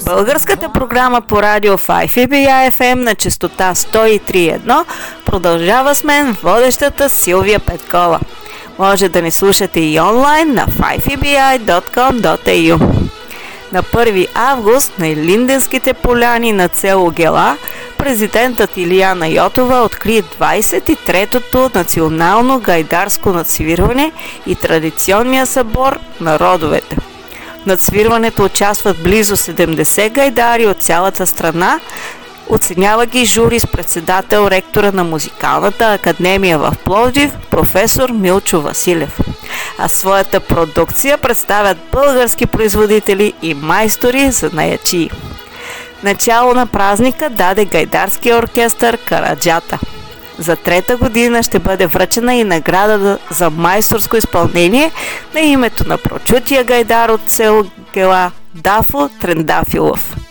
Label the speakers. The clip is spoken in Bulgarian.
Speaker 1: Българската програма по радио 5EBI FM на честота 103.1 продължава с мен, водещата Силвия Петкова. Може да ни слушате и онлайн на 5ebi.com.au. На 1 август на Илинденските поляни на село Гела президентът Илияна Йотова откри 23-то национално гайдарско надсвирване и традиционния събор на родовете. В надсвирването участват близо 70 гайдари от цялата страна. Оценява ги жури с председател ректора на Музикалната академия в Пловдив, професор Милчо Василев. А своята продукция представят български производители и майстори за наячии. Начало на празника даде гайдарския оркестър Караджата. За трета година ще бъде връчена и награда за майсторско изпълнение на името на прочутия гайдар от село Гела Дафо Трендафилов.